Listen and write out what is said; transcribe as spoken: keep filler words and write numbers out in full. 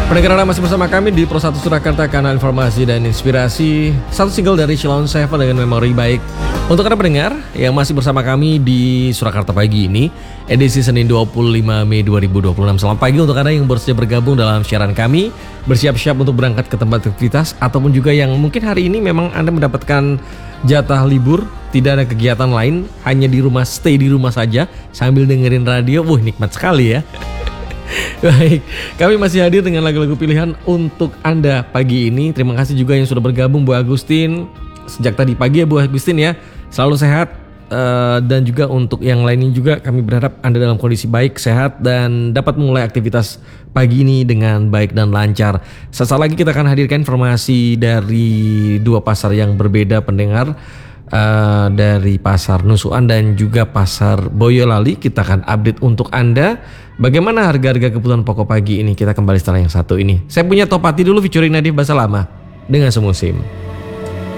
Pendengar Anda masih bersama kami di Pro satu Surakarta, kanal informasi dan inspirasi. Satu single dari Sheila on tujuh dengan memori baik. Untuk Anda pendengar yang masih bersama kami di Surakarta pagi ini, edisi Senin dua puluh lima Mei dua ribu dua puluh enam. Selamat pagi untuk Anda yang bersedia bergabung dalam siaran kami, bersiap-siap untuk berangkat ke tempat aktivitas, ataupun juga yang mungkin hari ini memang Anda mendapatkan jatah libur, tidak ada kegiatan lain, hanya di rumah, stay di rumah saja sambil dengerin radio. Wah, nikmat sekali ya. Baik, kami masih hadir dengan lagu-lagu pilihan untuk Anda pagi ini. Terima kasih juga yang sudah bergabung, Bu Agustin. Sejak tadi pagi ya Bu Agustin ya, selalu sehat. uh, Dan juga untuk yang lainnya juga kami berharap Anda dalam kondisi baik, sehat, dan dapat memulai aktivitas pagi ini dengan baik dan lancar. Sesaat lagi kita akan hadirkan informasi dari dua pasar yang berbeda pendengar. Uh, dari pasar Nusuan dan juga pasar Boyolali. Kita akan update untuk Anda bagaimana harga-harga kebutuhan pokok pagi ini. Kita kembali setelah yang satu ini. Saya punya Topati dulu featuring Nadif Basalama dengan Semusim.